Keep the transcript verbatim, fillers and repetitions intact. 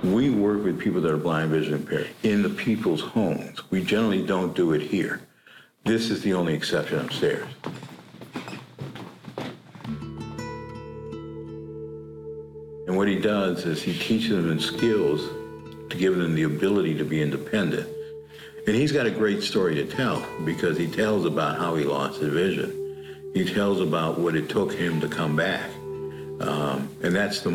We work with people that are blind, vision impaired in the people's homes. We generally don't do it here. This is the only exception upstairs. And what he does is he teaches them skills to give them the ability to be independent. And he's got a great story to tell because he tells about how he lost his vision. He tells about what it took him to come back. Um, and that's the